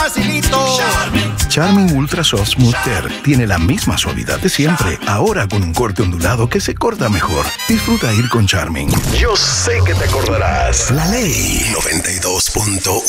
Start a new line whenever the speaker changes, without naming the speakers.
facilito.
Charmin Ultra Soft Smooth Tear tiene la misma suavidad de siempre, ahora con un corte ondulado que se corta mejor. Disfruta ir con Charmin.
Yo sé que te acordarás.
La ley
92.1